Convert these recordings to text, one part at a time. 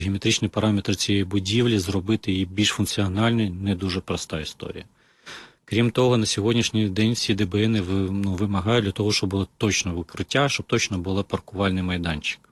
геометричні параметри цієї будівлі, зробити її більш функціональною, не дуже проста історія. Крім того, на сьогоднішній день всі ДБН вимагають для того, щоб було точне викриття, щоб точно було паркувальний майданчик.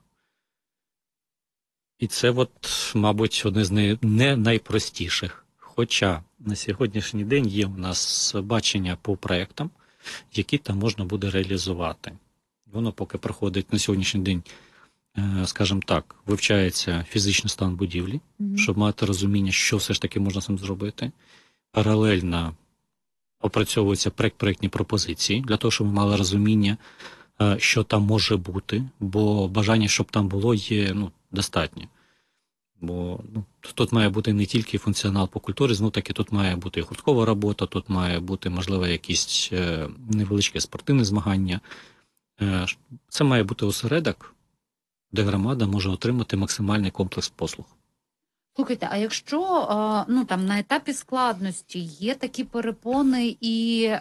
І це, мабуть, одне з не найпростіших. Хоча на сьогоднішній день є у нас бачення по проєктам, які там можна буде реалізувати. Воно поки проходить на сьогоднішній день, скажімо так, вивчається фізичний стан будівлі, щоб мати розуміння, що все ж таки можна з цим зробити. Паралельно опрацьовуються проєктні пропозиції, для того, щоб ми мали розуміння, що там може бути, бо бажання, щоб там було, є достатньо. Бо тут має бути не тільки функціонал по культурі, таки тут має бути і гурткова робота, тут має бути, можливо, якісь невеличке спортивне змагання. Це має бути осередок, де громада може отримати максимальний комплекс послуг. Слухайте, а якщо там на етапі складності є такі перепони і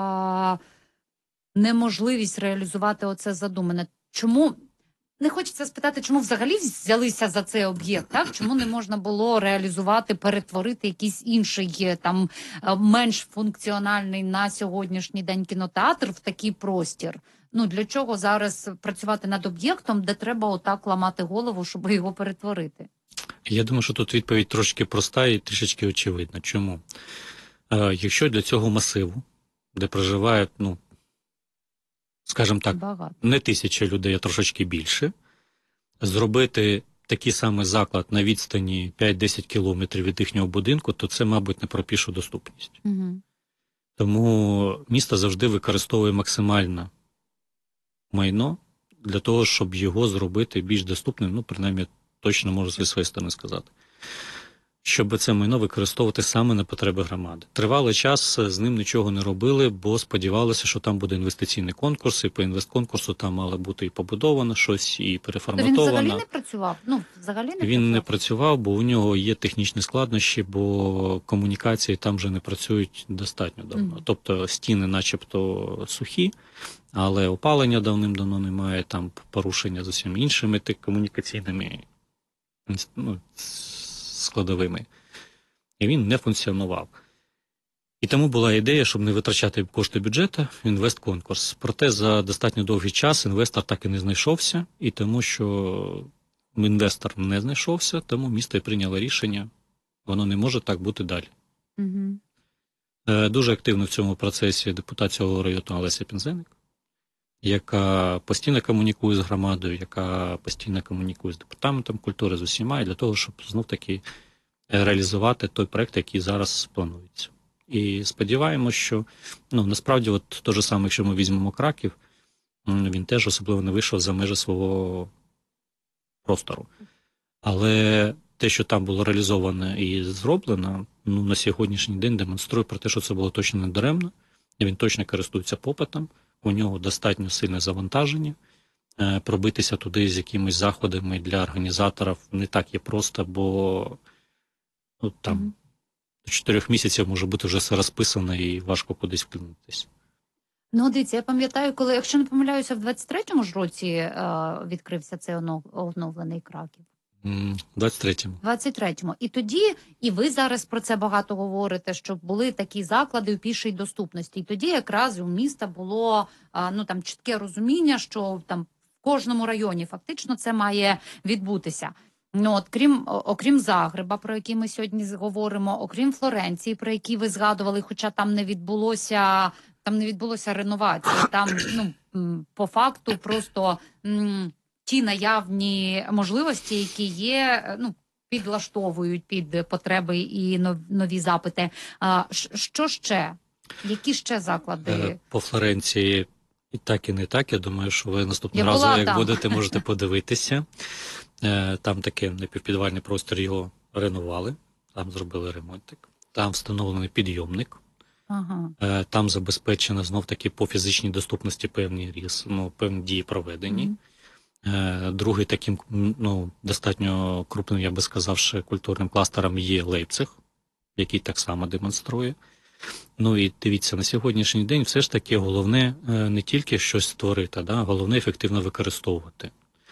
неможливість реалізувати оце задумане, чому, не хочеться спитати, чому взагалі взялися за цей об'єкт, так? Чому не можна було реалізувати, перетворити якийсь інший, там, менш функціональний на сьогоднішній день кінотеатр в такий простір? Для чого зараз працювати над об'єктом, де треба отак ламати голову, щоб його перетворити? Я думаю, що тут відповідь трошки проста і трішечки очевидна. Чому? Якщо для цього масиву, де проживають, скажімо так, не 1000 людей, а трошечки більше, зробити такий самий заклад на відстані 5-10 кілометрів від їхнього будинку, то це, мабуть, не про пішу доступність. Тому місто завжди використовує максимально майно для того, щоб його зробити більш доступним, принаймні, точно можу зі своєї сторони сказати. Щоб це майно використовувати саме на потреби громади. Тривалий час з ним нічого не робили, бо сподівалися, що там буде інвестиційний конкурс, і по інвестконкурсу там мало бути і побудовано щось, і переформатовано. Він взагалі не працював? Він не працював, бо у нього є технічні складнощі, бо комунікації там вже не працюють достатньо давно. Тобто стіни начебто сухі, але опалення давним-давно немає, там порушення з усіма іншими комунікаційними складовими. І він не функціонував. І тому була ідея, щоб не витрачати кошти бюджету, інвестконкурс. Проте за достатньо довгий час інвестор так і не знайшовся, і тому що інвестор не знайшовся, тому місто і прийняло рішення, воно не може так бути далі. Дуже активно в цьому процесі депутат цього району Олеся Пінзеник, яка постійно комунікує з громадою, яка постійно комунікує з департаментом культури, з усіма, і для того, щоб знов-таки реалізувати той проєкт, який зараз планується. І сподіваємося, що, насправді, те ж саме, якщо ми візьмемо Краків, він теж особливо не вийшов за межі свого простору. Але те, що там було реалізовано і зроблено, на сьогоднішній день демонструє про те, що це було точно не даремно, і він точно користується попитом, у нього достатньо сильне завантаження. Пробитися туди з якимись заходами для організаторів не так є просто, бо там до 4 місяців може бути вже все розписано і важко кудись вклинитись. Дивіться, я пам'ятаю, коли, якщо не помиляюся, в 23-му ж році відкрився цей оновлений Краків. 23-му. І тоді, і ви зараз про це багато говорите, що були такі заклади у пішій доступності. І тоді якраз у міста було чітке розуміння, що там в кожному районі фактично це має відбутися. Окрім Загреба, про який ми сьогодні говоримо, окрім Флоренції, про які ви згадували, хоча там не відбулося реновації, там по факту просто ті наявні можливості, які є, підлаштовують під потреби і нові запити. Що ще? Які ще заклади? По Флоренції і так, і не так. Я думаю, що ви наступного разу, як будете, можете подивитися. Там такий напівпідвальний простір, його реновували, там зробили ремонтик, там встановлений підйомник, там забезпечено знов-таки по фізичній доступності певні дії проведені. Другий таким, достатньо крупним, я би сказав, ще культурним кластером є Лейпциг, який так само демонструє. І дивіться, на сьогоднішній день все ж таки головне не тільки щось створити, головне ефективно використовувати.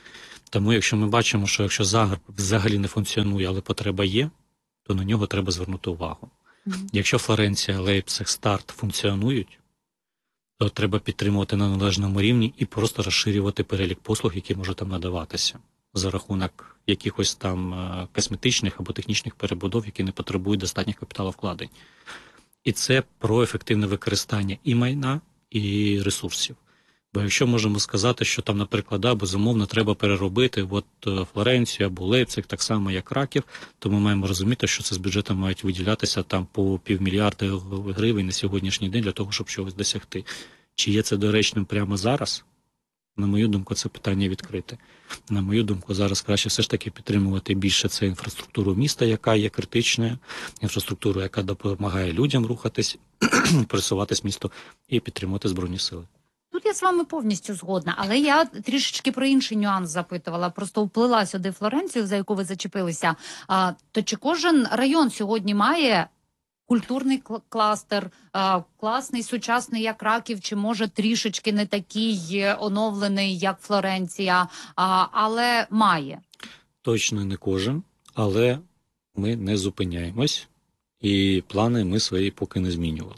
Тому якщо ми бачимо, що якщо Загреб взагалі не функціонує, але потреба є, то на нього треба звернути увагу. Якщо Флоренція, Лейпциг, Старт функціонують, то треба підтримувати на належному рівні і просто розширювати перелік послуг, які можуть там надаватися за рахунок якихось там косметичних або технічних перебудов, які не потребують достатніх капіталовкладень. І це про ефективне використання і майна, і ресурсів. Бо якщо можемо сказати, що там, наприклад, безумовно, треба переробити Флоренцію або Лейпциг, так само, як Краків, то ми маємо розуміти, що це з бюджету мають виділятися там по півмільярда гривень на сьогоднішній день для того, щоб чогось досягти. Чи є це доречним прямо зараз? На мою думку, це питання відкрите. На мою думку, зараз краще все ж таки підтримувати більше це інфраструктуру міста, яка є критичною, інфраструктуру, яка допомагає людям рухатись, пересуватись місто, і підтримувати Збройні Сили. Тут я з вами повністю згодна, але я трішечки про інший нюанс запитувала. Просто вплила сюди Флоренцію, за яку ви зачепилися. То чи кожен район сьогодні має культурний кластер, класний, сучасний, як Краків, чи може трішечки не такий оновлений, як Флоренція, але має? Точно не кожен, але ми не зупиняємось, і плани ми свої поки не змінювали.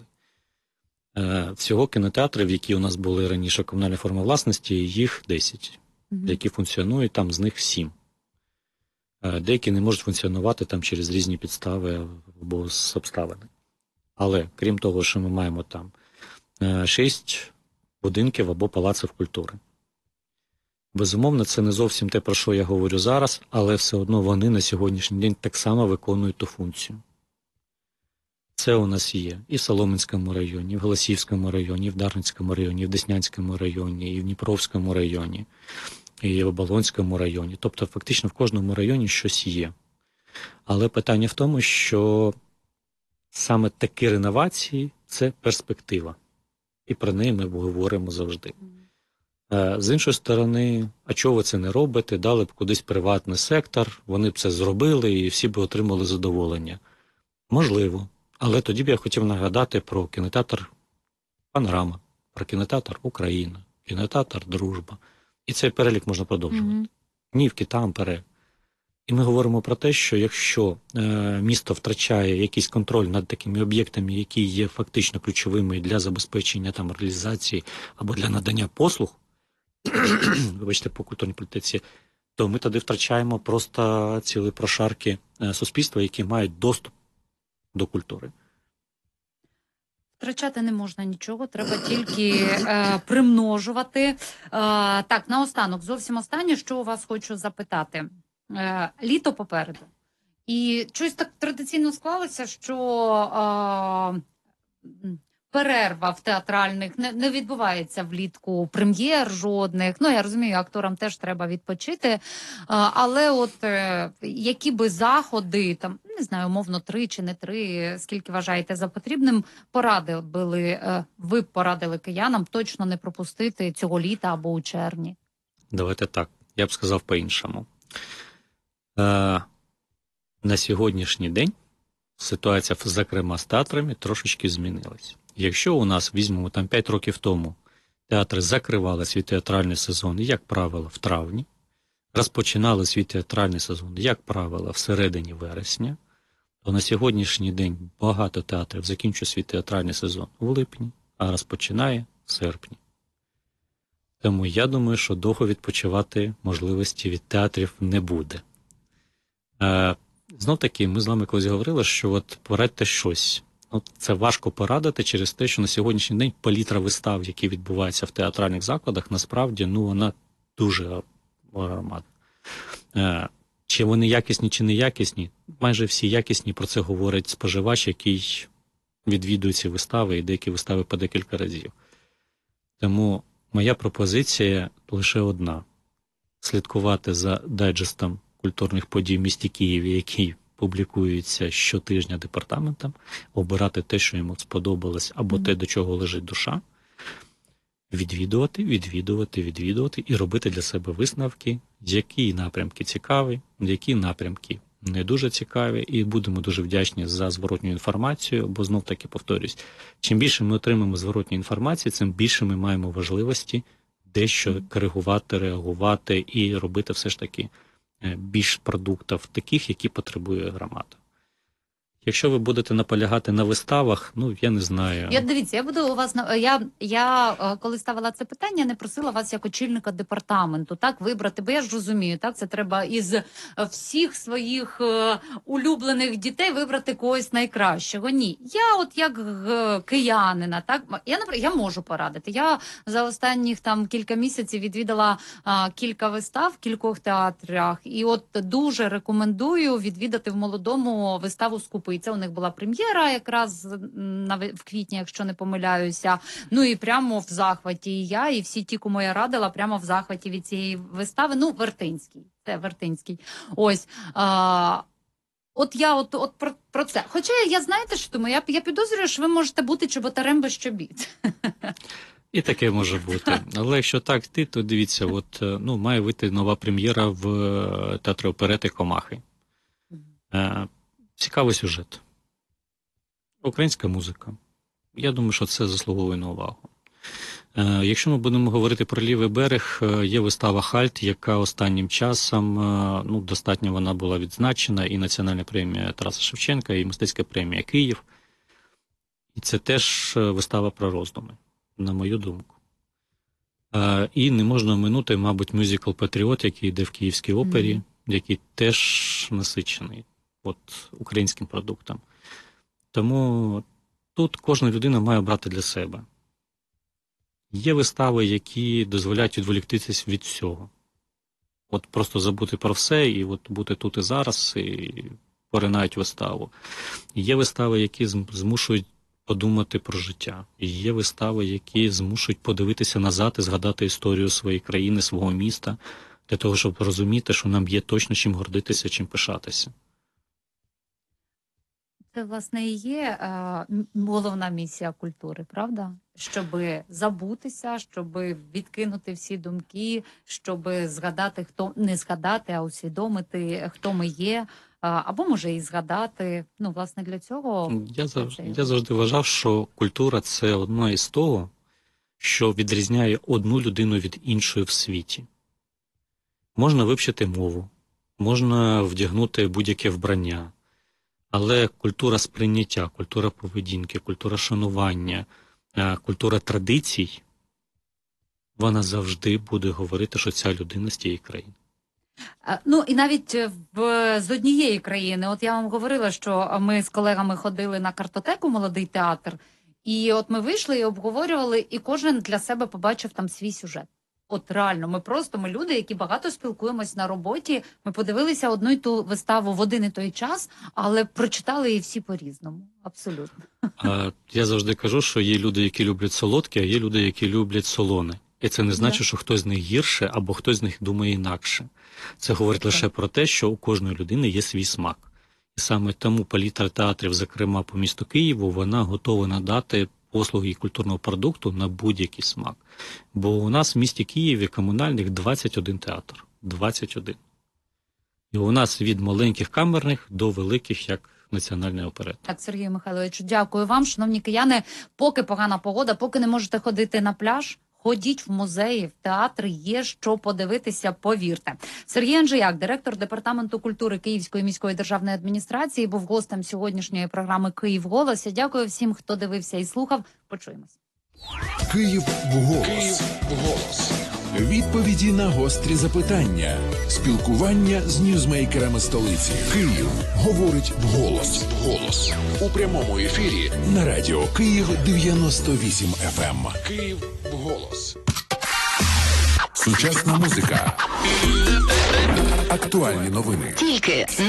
Всього кінотеатрів, які у нас були раніше комунальної форми власності, їх 10, які функціонують, там з них 7. Деякі не можуть функціонувати там через різні підстави або з обставини. Але, крім того, що ми маємо там 6 будинків або палаців культури. Безумовно, це не зовсім те, про що я говорю зараз, але все одно вони на сьогоднішній день так само виконують ту функцію. Це у нас є і в Солом'янському районі, і в Голосіївському районі, і в Дарницькому районі, і в Деснянському районі, і в Дніпровському районі, і в Оболонському районі. Тобто фактично в кожному районі щось є. Але питання в тому, що саме такі реновації – це перспектива. І про неї ми говоримо завжди. З іншої сторони, а чого ви це не робите? Дали б кудись приватний сектор, вони б це зробили і всі б отримали задоволення. Можливо. Але тоді б я хотів нагадати про кінотеатр «Панорама», про кінотеатр «Україна», кінотеатр «Дружба». І цей перелік можна продовжувати. Нівки, Тампере. І ми говоримо про те, що якщо місто втрачає якийсь контроль над такими об'єктами, які є фактично ключовими для забезпечення там реалізації або для надання послуг, вибачте, по культурній політиці, то ми тоді втрачаємо просто цілі прошарки суспільства, які мають доступ до культури. Втрачати не можна нічого, треба тільки примножувати. Так, наостанок, зовсім останнє, що у вас хочу запитати. Літо попереду. І щось так традиційно склалося, що перерва в театральних не відбувається влітку прем'єр жодних. Ну, я розумію, акторам теж треба відпочити. Але от які би заходи, там, не знаю, умовно 3 чи не 3, скільки вважаєте за потрібним, ви б порадили киянам точно не пропустити цього літа або у червні? Давайте так, я б сказав по-іншому. На сьогоднішній день ситуація, зокрема, з театрами трошечки змінилась. Якщо у нас, візьмемо, там 5 років тому театри закривали свій театральний сезон, як правило, в травні, розпочинали свій театральний сезон, як правило, всередині вересня, то на сьогоднішній день багато театрів закінчує свій театральний сезон в липні, а розпочинає в серпні. Тому я думаю, що довго відпочивати можливості від театрів не буде. Знов-таки, ми з вами колись говорили, що от порадьте щось. Це важко порадити через те, що на сьогоднішній день палітра вистав, які відбуваються в театральних закладах, насправді, вона дуже громадна. Чи вони якісні, чи не якісні? Майже всі якісні, про це говорить споживач, який відвідує ці вистави, і деякі вистави по декілька разів. Тому моя пропозиція лише одна. Слідкувати за дайджестом культурних подій в місті Києві, який публікується щотижня департаментом, обирати те, що йому сподобалось, або те, до чого лежить душа, відвідувати і робити для себе висновки, які напрямки цікаві, які напрямки не дуже цікаві, і будемо дуже вдячні за зворотню інформацію, бо знов-таки повторюсь, чим більше ми отримаємо зворотньої інформації, тим більше ми маємо можливості дещо коригувати, реагувати і робити все ж таки більш продуктів таких, які потребує громада. Якщо ви будете наполягати на виставах, ну, я не знаю. Дивіться, я буду у вас коли ставила це питання, не просила вас як очільника департаменту так вибрати, бо я ж розумію, так це треба із всіх своїх улюблених дітей вибрати когось найкращого. Ні, я от як киянина, так я можу порадити. Я за останніх там кілька місяців відвідала кілька вистав в кількох театрах, і от дуже рекомендую відвідати в Молодому виставу «Скупий». Це у них була прем'єра якраз в квітні, якщо не помиляюся. Ну і прямо в захваті і я, і всі ті, кому я радила, прямо в захваті від цієї вистави. Ну, Вертинський. Це Вертинський. Ось. От я про це. Хоча я знаєте, що думаю, я підозрюю, що ви можете бути чоботарем без чобіт. І таке може бути. Але якщо так, то дивіться, має вийти нова прем'єра в театрі оперети «Комахи». Цікавий сюжет. Українська музика. Я думаю, що це заслуговує на увагу. Якщо ми будемо говорити про лівий берег, є вистава «Хальт», яка останнім часом, достатньо вона була відзначена, і Національна премія Тараса Шевченка, і Мистецька премія «Київ». І це теж вистава про роздуми, на мою думку. І не можна оминути, мабуть, мюзикл «Патріот», який йде в Київській опері, який теж насичений українським продуктом. Тому тут кожна людина має обрати для себе. Є вистави, які дозволяють відволіктися від всього. Просто забути про все і бути тут і зараз, і поринають виставу. Є вистави, які змушують подумати про життя. І є вистави, які змушують подивитися назад і згадати історію своєї країни, свого міста, для того, щоб розуміти, що нам є точно чим гордитися, чим пишатися. Це, власне, і є головна місія культури, правда? Щоби забутися, щоби відкинути всі думки, щоби згадати, не згадати, а усвідомити, хто ми є, або, може, і згадати. Власне, для цього... Я завжди вважав, що культура – це одна із того, що відрізняє одну людину від іншої в світі. Можна вивчити мову, можна вдягнути будь-яке вбрання, але культура сприйняття, культура поведінки, культура шанування, культура традицій, вона завжди буде говорити, що ця людина з тієї країни. І навіть з однієї країни. От я вам говорила, що ми з колегами ходили на картотеку «Молодий театр», і от ми вийшли і обговорювали, і кожен для себе побачив там свій сюжет. От реально, ми люди, які багато спілкуємось на роботі, ми подивилися одну й ту виставу в один і той час, але прочитали її всі по-різному. Абсолютно. Я завжди кажу, що є люди, які люблять солодке, а є люди, які люблять солоне. І це не значить, що хтось з них гірше, або хтось з них думає інакше. Це говорить лише про те, що у кожної людини є свій смак. І саме тому палітра театрів, зокрема по місту Києву, вона готова надати послуги і культурного продукту на будь-який смак. Бо у нас в місті Києві комунальних 21 театр. 21. І у нас від маленьких камерних до великих, як Національний оперет. Так, Сергію Михайловичу, дякую вам. Шановні кияни, поки погана погода, поки не можете ходити на пляж, ходіть в музеї, в театри, є що подивитися, повірте. Сергій Анжеяк, директор Департаменту культури Київської міської державної адміністрації, був гостем сьогоднішньої програми «Київ в голосі». Дякую всім, хто дивився і слухав. Почуємось. Київ в голос. Відповіді на гострі запитання. Спілкування з ньюзмейкерами столиці. Київ говорить вголос. У прямому ефірі на радіо Київ 98 FM. Київ в голос. Сучасна музика. Актуальні новини. Тільки